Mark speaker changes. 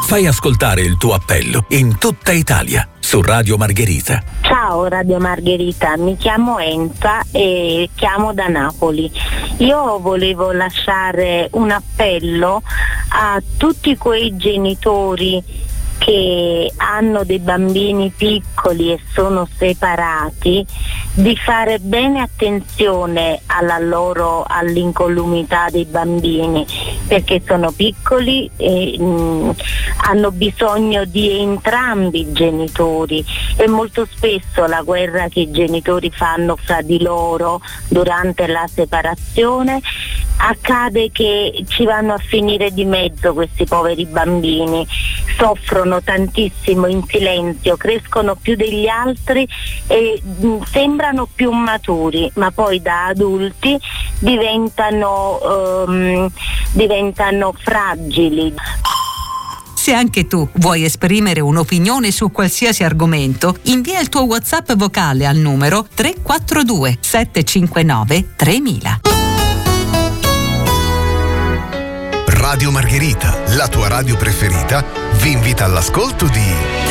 Speaker 1: Fai ascoltare il tuo appello in tutta Italia su Radio Margherita.
Speaker 2: Ciao Radio Margherita, mi chiamo Enza e chiamo da Napoli. Io volevo lasciare un appello a tutti quei genitori che hanno dei bambini piccoli e sono separati, di fare bene attenzione all'incolumità dei bambini, perché sono piccoli e hanno bisogno di entrambi i genitori, e molto spesso la guerra che i genitori fanno fra di loro durante la separazione accade che ci vanno a finire di mezzo questi poveri bambini, soffrono tantissimo in silenzio, crescono più degli altri e sembrano più maturi, ma poi da adulti diventano fragili.
Speaker 3: Se anche tu vuoi esprimere un'opinione su qualsiasi argomento, invia il tuo WhatsApp vocale al numero 342 759 3000.
Speaker 4: Radio Margherita, la tua radio preferita, vi invita all'ascolto di